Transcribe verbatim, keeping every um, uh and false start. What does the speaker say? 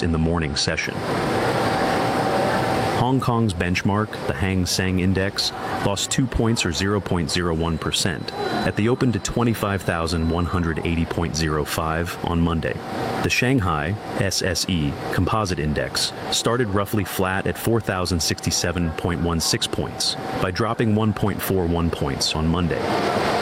points in the morning session. Hong Kong's benchmark, the Hang Seng Index, lost two points or zero point zero one percent at the open to twenty-five thousand one hundred eighty point zero five on Monday. The Shanghai S S E Composite Index started roughly flat at four thousand sixty-seven point one six points by dropping one point four one points on Monday.